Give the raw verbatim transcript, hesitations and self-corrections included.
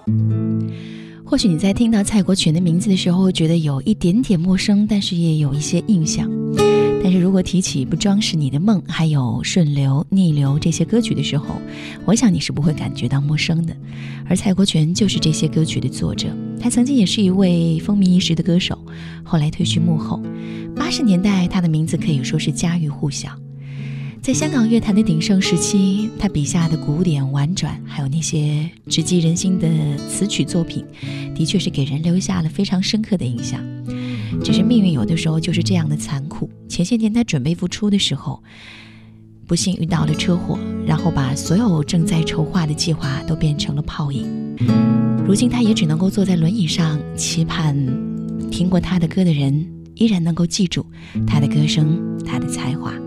或许你在听到蔡国权的名字的时候觉得有一点点陌生，但是也有一些印象。但是如果提起不装饰你的梦还有顺流逆流这些歌曲的时候，我想你是不会感觉到陌生的。而蔡国权就是这些歌曲的作者，他曾经也是一位风靡一时的歌手，后来退居幕后。八十年代他的名字可以说是家喻户晓，在香港乐坛的鼎盛时期，他笔下的古典婉转还有那些直击人心的词曲作品，的确是给人留下了非常深刻的印象。只是命运有的时候就是这样的残酷，前些年他准备复出的时候，不幸遇到了车祸，然后把所有正在筹划的计划都变成了泡影。如今他也只能够坐在轮椅上，期盼听过他的歌的人依然能够记住他的歌声，他的才华。